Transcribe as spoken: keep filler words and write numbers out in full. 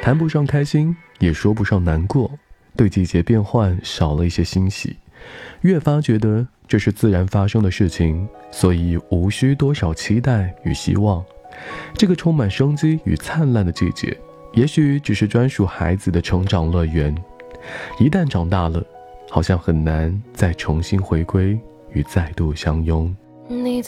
谈不上开心，也说不上难过，对季节变换少了一些欣喜，越发觉得这是自然发生的事情，所以无需多少期待与希望。这个充满生机与灿烂的季节，也许只是专属孩子的成长乐园，一旦长大了，好像很难再重新回归与再度相拥。 你